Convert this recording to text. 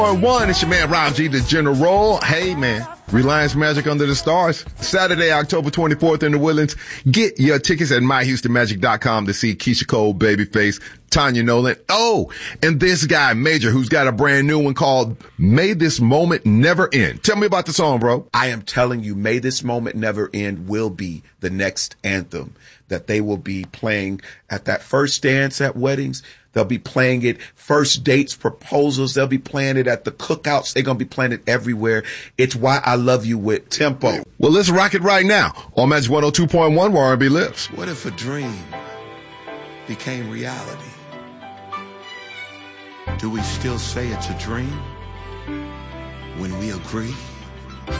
1, it's your man Rob G, the General. Hey, man. Reliance Magic Under the Stars. Saturday, October 24th in the Woodlands. Get your tickets at myhoustonmagic.com to see Keisha Cole, Babyface, Tanya Nolan. Oh, and this guy, Major, who's got a brand new one called May This Moment Never End. Tell me about the song, bro. I am telling you, May This Moment Never End will be the next anthem that they will be playing at that first dance at weddings. They'll be playing it first dates, proposals. They'll be playing it at the cookouts. They're going to be playing it everywhere. It's Why I Love You with Tempo. Well, let's rock it right now on Magic 102.1 where R&B lives. What if a dream became reality? Do we still say it's a dream when we agree?